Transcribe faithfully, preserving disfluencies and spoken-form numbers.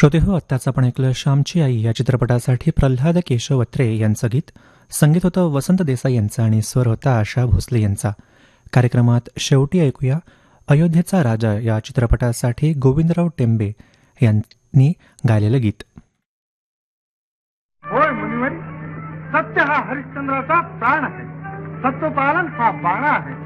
श्रोते हो, आत्ताच आपण ऐकलं श्यामची आई या चित्रपटासाठी प्रल्हाद केशव अत्रे यांचं गीत. संगीत होतं वसंत देसाई यांचं आणि स्वर होता आशा भोसले यांचा. कार्यक्रमात शेवटी ऐकूया अयोध्येचा राजा या चित्रपटासाठी गोविंदराव टेंबे यांनी गायलेलं गीत. होय मुनिवरी, सत्य हा हरिश्चंद्राचा प्राण आहे, सत्वपालन हा बाणा आहे.